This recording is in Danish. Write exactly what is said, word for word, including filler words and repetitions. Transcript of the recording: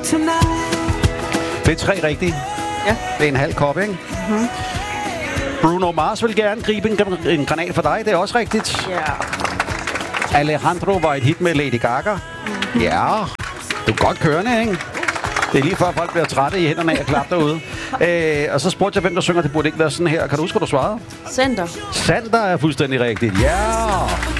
Det er tre rigtige. Ja. Det er en halv kop, ikke? Mm-hmm. Bruno Mars vil gerne gribe en, en granat for dig. Det er også rigtigt. Ja. Alejandro var et hit med Lady Gaga. Mm-hmm. Ja, du er godt kørende, ikke? Det er lige før, folk bliver trætte i hænderne af at klappe derude. Æ, og så spurgte jeg, hvem der synger. Det burde ikke være sådan her. Kan du huske, hvad du svarede? Center. Sander er fuldstændig rigtigt. Ja!